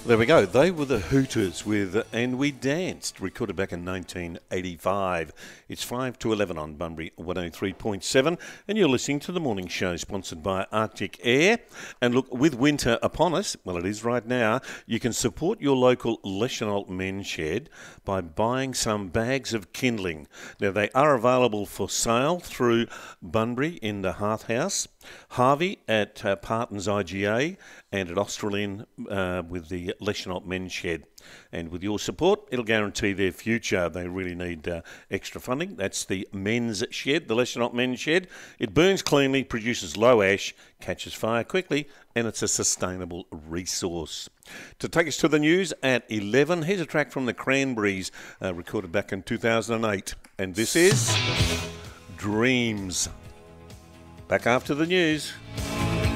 There we go. They were the Hooters with And We Danced, recorded back in 1985. It's 5 to 11 on Bunbury 103.7, and you're listening to the morning show sponsored by Arctic Air. And look, with winter upon us, well, it is right now, you can support your local Leschenault Men's Shed by buying some bags of kindling. Now, they are available for sale through Bunbury in the Hearth House, Harvey at Parton's IGA, and at Australian with the Leschenault Men's Shed. And with your support, it'll guarantee their future. They really need extra funding. That's the Men's Shed, the Leschenault Men's Shed. It burns cleanly, produces low ash, catches fire quickly, and it's a sustainable resource. To take us to the news at 11, here's a track from the Cranberries, recorded back in 2008. And this is Dreams. Back after the news.